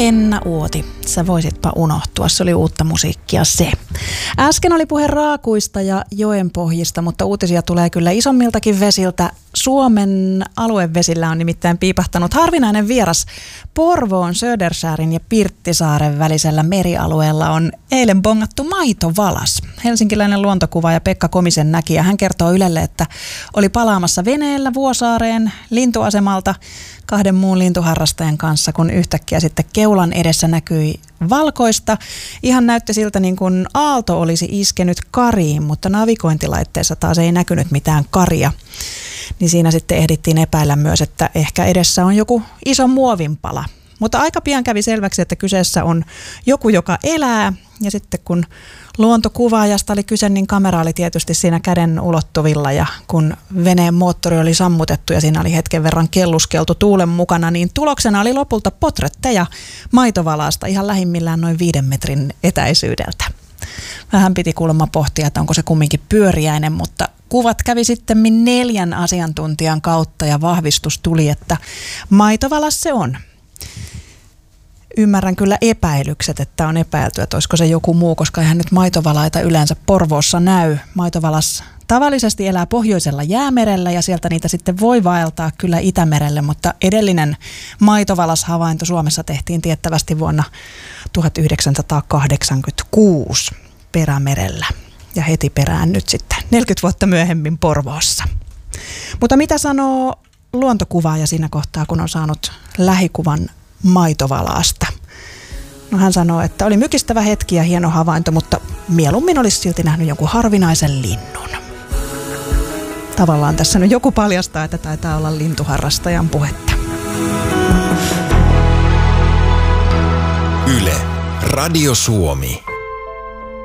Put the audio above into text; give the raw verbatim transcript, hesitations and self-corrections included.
Henna Uoti, sä voisitpa unohtua, se oli uutta musiikkia se. Äsken oli puhe raakuista ja joenpohjista, mutta uutisia tulee kyllä isommiltakin vesiltä. Suomen aluevesillä on nimittäin piipahtanut harvinainen vieras. Porvoon, Södersärin ja Pirttisaaren välisellä merialueella on eilen bongattu maitovalas. Helsinkiläinen luontokuvaaja Pekka Komisen näki ja hän kertoo Ylelle, että oli palaamassa veneellä Vuosaareen lintuasemalta kahden muun lintuharrastajan kanssa, kun yhtäkkiä sitten keulan edessä näkyi valkoista. Ihan näytti siltä niin kuin aalto olisi iskenyt kariin, mutta navigointilaitteessa taas ei näkynyt mitään karia. Niin siinä sitten ehdittiin epäillä myös, että ehkä edessä on joku iso muovinpala. Mutta aika pian kävi selväksi, että kyseessä on joku, joka elää. Ja sitten kun luontokuvaajasta oli kyse, niin kamera oli tietysti siinä käden ulottuvilla. Ja kun veneen moottori oli sammutettu ja siinä oli hetken verran kelluskeltu tuulen mukana, niin tuloksena oli lopulta potretteja maitovalaasta ihan lähimmillään noin viiden metrin etäisyydeltä. Vähän piti kuulemma pohtia, että onko se kumminkin pyöriäinen, mutta kuvat kävi sitten neljän asiantuntijan kautta ja vahvistus tuli, että maitovalas se on. Ymmärrän kyllä epäilykset, että on epäilty, että olisiko se joku muu, koska eihän nyt maitovalaita yleensä Porvoossa näy. Maitovalas tavallisesti elää pohjoisella jäämerellä ja sieltä niitä sitten voi vaeltaa kyllä Itämerelle, mutta edellinen maitovalashavainto Suomessa tehtiin tiettävästi vuonna tuhatyhdeksänsataakahdeksankymmentäkuusi Perämerellä ja heti perään nyt sitten neljäkymmentä vuotta myöhemmin Porvoossa. Mutta mitä sanoo luontokuvaaja siinä kohtaa, kun on saanut lähikuvan maitovalaasta? No hän sanoo, että oli mykistävä hetki ja hieno havainto, mutta mieluummin olisi silti nähnyt jonkun harvinaisen linnun. Tavallaan tässä nyt joku paljastaa, että taitaa olla lintuharrastajan puhetta. Yle, Radio Suomi.